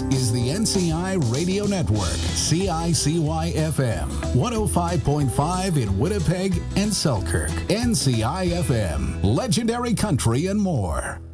is the NCI Radio Network, CICY FM, 105.5 in Winnipeg and Selkirk, NCI FM, Legendary Country and more.